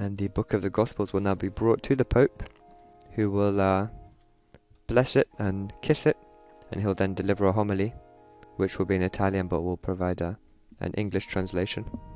And the Book of the Gospels will now be brought to the Pope, who will bless it and kiss it, and he'll then deliver a homily, which will be in Italian but will provide an English translation.